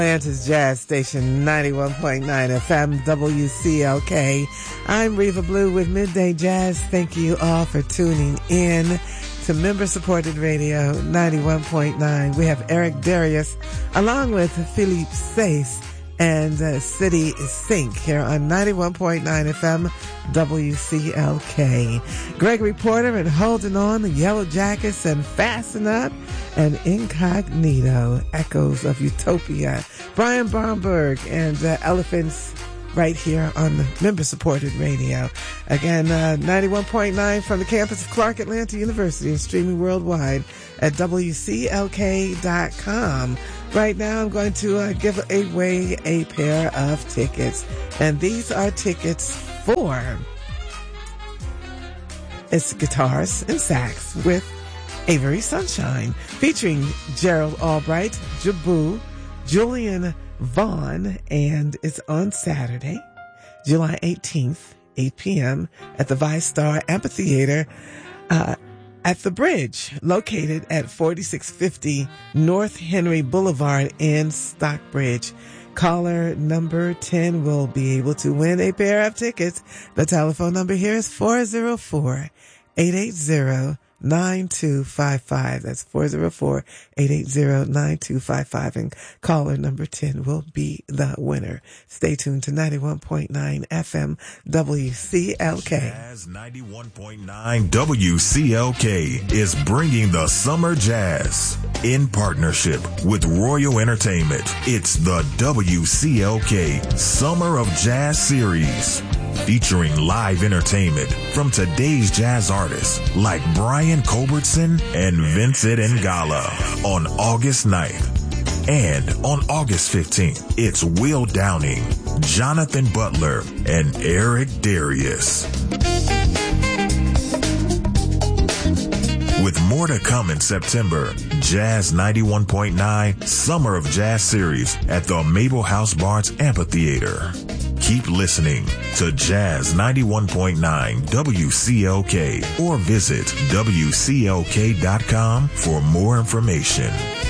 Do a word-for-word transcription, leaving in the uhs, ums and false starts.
Atlanta's Jazz Station, ninety-one point nine F M, W C L K. I'm Reva Blue with Midday Jazz. Thank you all for tuning in to member-supported radio, ninety-one point nine. We have Eric Darius along with Philippe Sace and uh, City Sync here on ninety-one point nine F M, W C L K. Gregory Porter and Holding On, the Yellow Jackets and Fasten Up, and Incognito, Echoes of Utopia. Brian Bromberg and uh, Elephants right here on the member-supported radio. Again, uh, ninety-one point nine from the campus of Clark Atlanta University and streaming worldwide at W C L K dot com. Right now, I'm going to uh, give away a pair of tickets. And these are tickets for it's guitars and sax with Avery Sunshine, featuring Gerald Albright, Jabu, Julian Vaughn, and it's on Saturday, July eighteenth, eight p.m. at the ViStar Amphitheater uh, at the Bridge, located at forty-six fifty North Henry Boulevard in Stockbridge. Caller number ten will be able to win a pair of tickets. The telephone number here is four oh four, eight eight zero, nine two five five. That's four oh four, eight eight zero, nine two five five. And caller number ten will be the winner. Stay tuned to ninety-one point nine F M W C L K. Jazz ninety-one point nine W C L K is bringing the Summer Jazz in partnership with Royal Entertainment. It's the W C L K Summer of Jazz Series, featuring live entertainment from today's jazz artists like Brian Culbertson and Vincent Ngala on August ninth. And on August fifteenth, it's Will Downing, Jonathan Butler, and Eric Darius. With more to come in September, Jazz ninety-one point nine Summer of Jazz Series at the Mabel House Barnes Amphitheater. Keep listening to Jazz ninety-one point nine W C L K or visit W C L K dot com for more information.